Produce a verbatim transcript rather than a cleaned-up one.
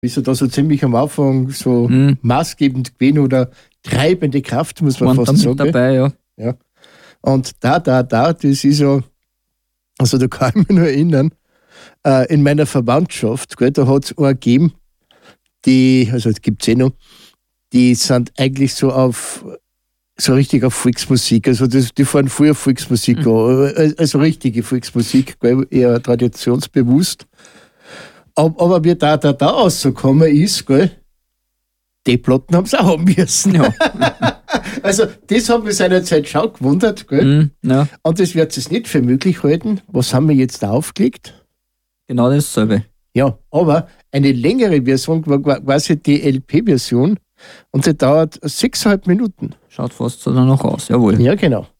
ist er da so ziemlich am Anfang so Mhm. maßgebend gewesen oder treibende Kraft, muss man Waren da fast mit sagen. dabei, ja. Ja. Und da, da, da, das ist so, also da kann ich mich nur erinnern, äh, in meiner Verwandtschaft, gell, da hat es eine gegeben, die, also es gibt es eh noch, die sind eigentlich so auf, so richtig auf Volksmusik, also das, die fahren früher Volksmusik Mhm. an, also richtige Volksmusik, gell, eher traditionsbewusst. Aber, aber wie da, da, da rausgekommen ist, gell, die Platten haben sie auch haben müssen. Ja. Also das hat mich seinerzeit schon gewundert, gell. Mhm. Ja, Und das wird es nicht für möglich halten. Was haben wir jetzt da aufgelegt? genau dasselbe. Ja, aber eine längere Version war quasi die L P-Version und sie dauert sechseinhalb Minuten. Schaut fast so danach aus, jawohl. Ja, genau.